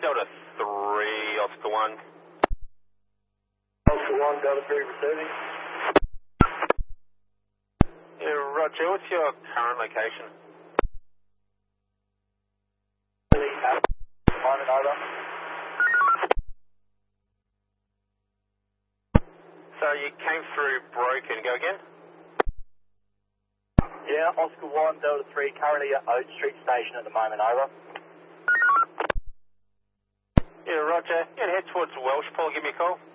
Delta 3, Oscar 1. Oscar 1, Delta 3 receiving. Yeah, Roger, what's your current location? Moment, over. So you came through broken. Go again? Yeah, Oscar 1, Delta 3, currently at Oak Street Station at the moment, over. Yeah, Roger. Yeah, head towards Welsh. Paul, give me a call.